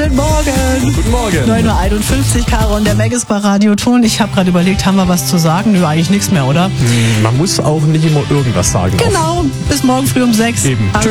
Guten Morgen. Guten Morgen. 9.51 Uhr, Caro und der Maggis bei Radioton. Ich habe gerade überlegt, haben wir was zu sagen? Nö, eigentlich nichts mehr, oder? Man muss auch nicht immer irgendwas sagen. Genau, bis morgen früh um 6. Eben. Tschüss.